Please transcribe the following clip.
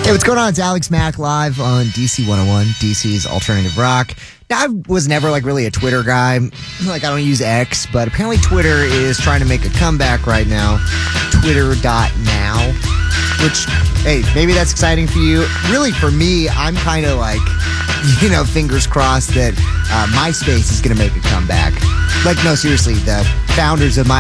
Hey, what's going on? It's Alex Mack live on DC 101, DC's Alternative Rock. Now, I was never really a Twitter guy. I don't use X, but apparently Twitter is trying to make a comeback right now. Twitter.now, which, hey, maybe that's exciting for you. Really, for me, I'm kind of fingers crossed that MySpace is going to make a comeback. No, seriously, the founders of